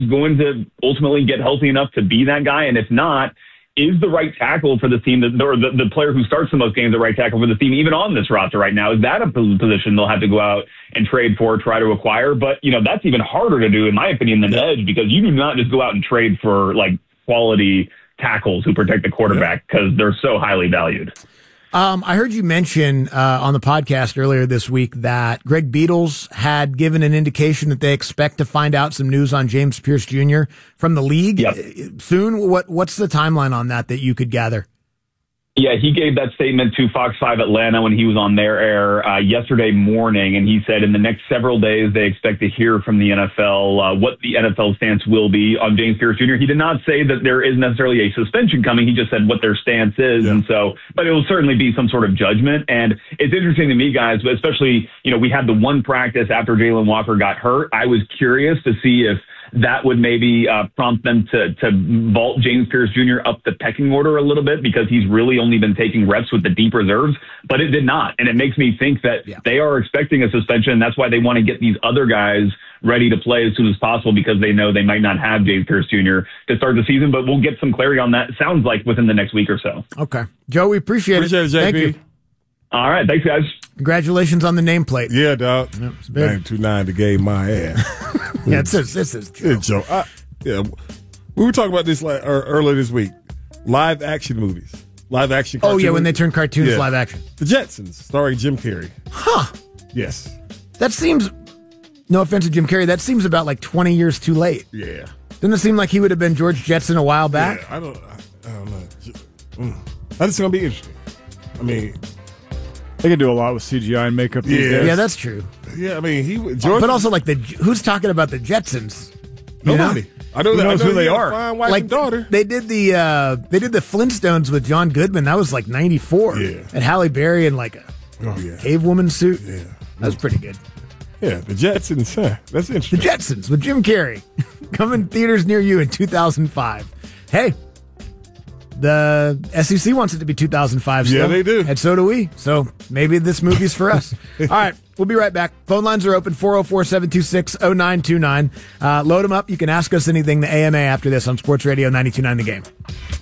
going to ultimately get healthy enough to be that guy? And if not, is the right tackle for the team, or the player who starts the most games, the right tackle for the team, even on this roster right now? Is that a position they'll have to go out and trade for, try to acquire? But, that's even harder to do, in my opinion, than edge, because you do not just go out and trade for, quality tackles who protect the quarterback, because they're so highly valued. I heard you mention on the podcast earlier this week that Greg Beatles had given an indication that they expect to find out some news on James Pierce Jr. from the league soon. What's the timeline on that you could gather? Yeah, he gave that statement to Fox 5 Atlanta when he was on their air yesterday morning, and he said in the next several days they expect to hear from the NFL what the NFL stance will be on James Pierce Jr. He did not say that there is necessarily a suspension coming. He just said what their stance is, and so, but it will certainly be some sort of judgment. And it's interesting to me, guys, but especially, we had the one practice after Jalen Walker got hurt. I was curious to see if that would maybe prompt them to vault James Pierce Jr. up the pecking order a little bit, because he's really only been taking reps with the deep reserves, but it did not. And it makes me think that they are expecting a suspension. That's why they want to get these other guys ready to play as soon as possible, because they know they might not have James Pierce Jr. to start the season. But we'll get some clarity on that, sounds like, within the next week or so. Okay. Joe, we appreciate it. JP. Thank you. All right. Thanks, guys. Congratulations on the nameplate. Yeah, dog. Yep, it's big. 929 to game my ass. This is Joe. Joe. We were talking about this earlier this week. Live action movies. Live action cartoons. Oh, yeah, when they turn cartoons live action. The Jetsons, starring Jim Carrey. Huh. Yes. That seems, no offense to Jim Carrey, that seems about 20 years too late. Yeah. Doesn't it seem like he would have been George Jetson a while back? Yeah, I don't know. I think it's going to be interesting. I mean, they can do a lot with CGI and makeup these days. Yeah, that's true. Yeah, I mean, George. But also, who's talking about the Jetsons? Nobody. I know who they are. Fine wife and daughter. They did the Flintstones with John Goodman. That was 94. Yeah. And Halle Berry in a cave woman suit. Yeah. That was pretty good. Yeah, the Jetsons. That's interesting. The Jetsons with Jim Carrey. Coming theaters near you in 2005. Hey, the SEC wants it to be 2005 still. Yeah, they do. And so do we. So maybe this movie's for us. All right, we'll be right back. Phone lines are open, 404-726-0929. Load them up. You can ask us anything, the AMA, after this on Sports Radio 92.9 The Game.